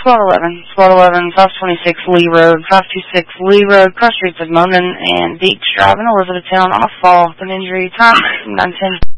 Squad 11, 526 Lee Road, 526 Lee Road, cross streets of Monin and Deeks Drive in Elizabethtown, off fall, with an injury, time 9:10.